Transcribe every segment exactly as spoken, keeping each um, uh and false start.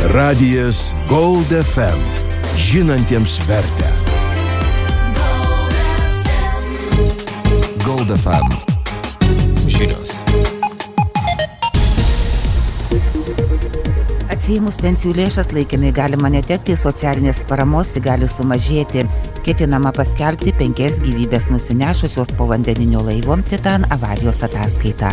Radijas Gold F M. Žinantiems vertę. Gold F M. Žinios. Atsiėmus pensijų lėšas laikinai galima netekti, socialinės paramos gali sumažėti. Ketinama paskelbti penkias gyvybės nusinešusios povandeninio laivo Titan avarijos ataskaitą.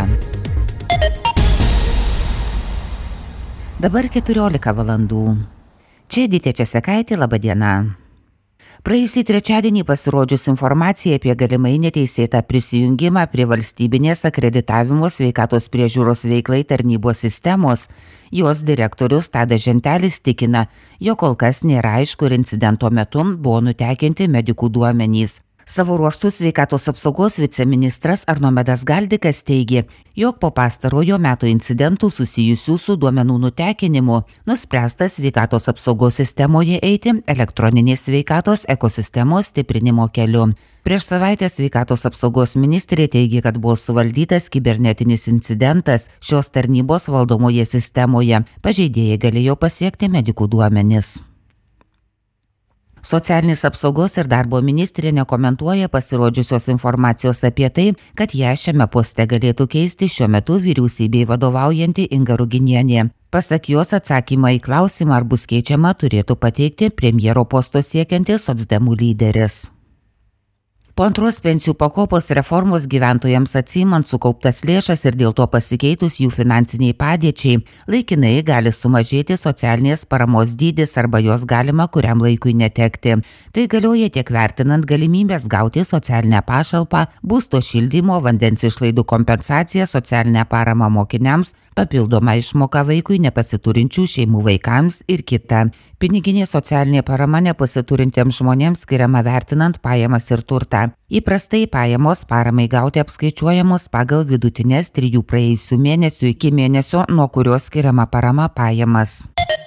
Dabar keturiolika valandų. Čia Edita Česekaitė, laba diena. Praėjusį trečiadienį pasirodžius informacija apie galimai neteisėtą prisijungimą prie valstybinės akreditavimo sveikatos priežiūros veiklai tarnybos sistemos, jos direktorius Tadas Žentelis tikina, jog kol kas nėra aišku, ir incidento metu buvo nutekinti medikų duomenys. Savo ruožtų sveikatos apsaugos viceministras Arnomedas Galdikas teigė, jog po pastarojo metų incidentų susijusių su duomenų nutekinimu nuspręsta sveikatos apsaugos sistemoje eiti elektroninės sveikatos ekosistemos stiprinimo keliu. Prieš savaitę sveikatos apsaugos ministrė teigė, kad buvo suvaldytas kibernetinis incidentas šios tarnybos valdomoje sistemoje. Pažeidėjai galėjo pasiekti medikų duomenis. Socialinės apsaugos ir darbo ministrė nekomentuoja pasirodžiusios informacijos apie tai, kad ją šiame poste galėtų keisti šiuo metu vyriausybei vadovaujanti Inga Ruginienė. Pasak jos, atsakymą į klausimą, ar bus keičiama, turėtų pateikti premjero posto siekiantis socdemų lyderis. Po antros pensijų pakopos reformos gyventojams atsiimant sukauptas lėšas ir dėl to pasikeitus jų finansiniai padėčiai, laikinai gali sumažėti socialinės paramos dydis arba jos galima kuriam laikui netekti. Tai galioja tiek vertinant galimybės gauti socialinę pašalpą, būsto šildymo, vandens išlaidų kompensaciją, socialinę paramą mokiniams, papildomą išmoką vaikui nepasiturinčių šeimų vaikams ir kita. Piniginė socialinė parama nepasiturintiems žmonėms skiriama vertinant pajamas ir turtą. Įprastai pajamos paramai gauti apskaičiuojamos pagal vidutinės trijų praėjusių mėnesių iki mėnesio, nuo kurios skiriama parama pajamas.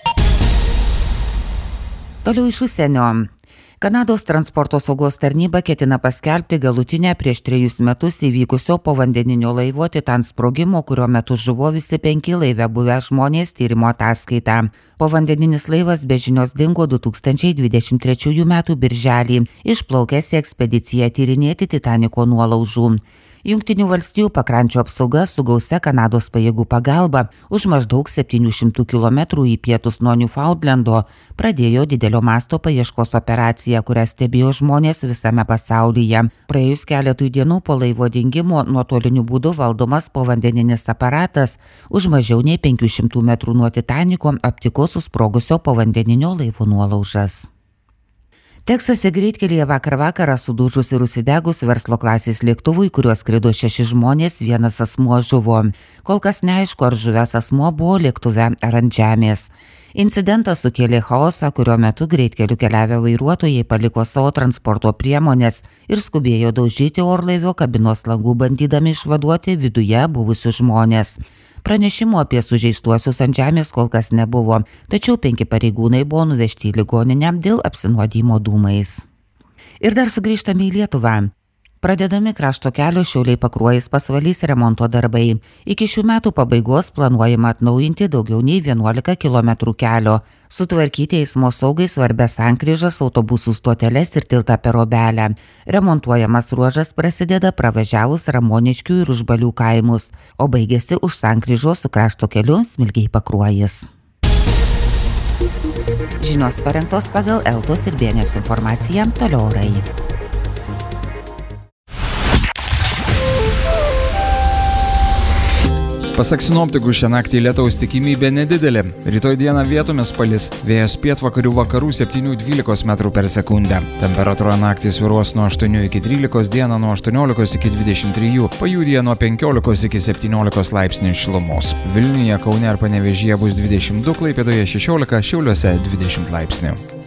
Toliau iš užsienio. Kanados transporto saugos tarnyba ketina paskelbti galutinę prieš trejus metus įvykusio povandeninio laivo Titan sprogimo, kurio metu žuvo visi penki laive buvę žmonės tyrimo ataskaitą. Povandeninis laivas be žinios dingo du tūkstančiai dvidešimt trečiųjų metų birželį, išplaukęs į ekspediciją tyrinėti Titaniko nuolaužų. Jungtinių valstijų pakrančio apsauga su gausia Kanados pajėgų pagalba už maždaug septynių šimtų kilometrų į pietus nuo Newfoundlando pradėjo didelio masto paieškos operaciją, kurią stebėjo žmonės visame pasaulyje. Praėjus keletui dienų po laivo dingimo nuotoliniu būdu valdomas povandeninis aparatas už mažiau nei penkių šimtų metrų nuo Titaniko aptiko susprogusio povandeninio laivo nuolaužas. Teksase greitkelyje vakar vakarą sudužus ir užsidegus verslo klasės lėktuvui, kuriuo skrido šeši žmonės, vienas asmuo žuvo. Kol kas neaišku, ar žuvęs asmuo buvo lėktuve ar ant žemės. Incidentas sukėlė chaosą, kurio metu greitkeliu keliavę vairuotojai paliko savo transporto priemonės ir skubėjo daužyti orlaivio kabinos langų, bandydami išvaduoti viduje buvusius žmonės. Pranešimų apie sužeistuosius ant žemės kol kas nebuvo, tačiau penki pareigūnai buvo nuvežti į ligoninę dėl apsinuodijimo dūmais. Ir dar sugrįžtame į Lietuvą. Pradedami krašto kelio Šiauliai Pakruojis Pasvalys remonto darbai. Iki šių metų pabaigos planuojama atnaujinti daugiau nei vienuolika kilometrų kelio, sutvarkyti eismo saugai svarbias sankryžas, autobusų stoteles ir tiltą per Obelę. Remontuojamas ruožas prasideda pravažiavus Ramoniškių ir Užbalių kaimus, o baigėsi už sankryžos su krašto keliu Smilgiai Pakruojis. Žinios parengtos pagal Eltos ir Bienės informaciją, toliau orai. Pasak sinoptikų, šią naktį lietaus tikimybė nedidelė. Rytoj dieną vietomis palis, vėjas pietvakarių vakarų septynių dvylikos metrų per sekundę. Temperatūra naktį svyruos nuo aštuonių iki trylikos, dieną nuo aštuoniolikos iki dvidešimt trijų, pajūryje nuo penkiolikos iki septyniolikos laipsnių šilumos. Vilniuje, Kaune ir Panevėžyje bus dvidešimt du, Klaipėdoje šešiolika, Šiauliuose dvidešimt laipsnių.